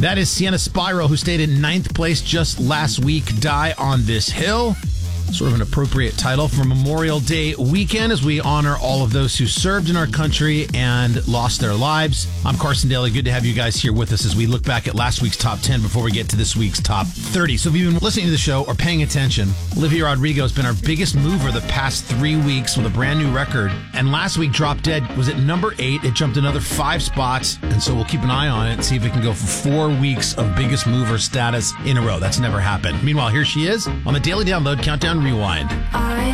That is Sienna Spyro, who stayed in 9th place just last week. Die on This Hill. Sort of an appropriate title for Memorial Day weekend as we honor all of those who served in our country and lost their lives. I'm Carson Daly. Good to have you guys here with us as we look back at last week's top 10 before we get to this week's top 30. So if you've been listening to the show or paying attention, Olivia Rodrigo has been our biggest mover the past 3 weeks with a brand new record. And last week, Drop Dead was at number 8. It jumped another 5 spots. And so we'll keep an eye on it and see if it can go for 4 weeks of biggest mover status in a row. That's never happened. Meanwhile, here she is on the Daily Download Countdown Rewind.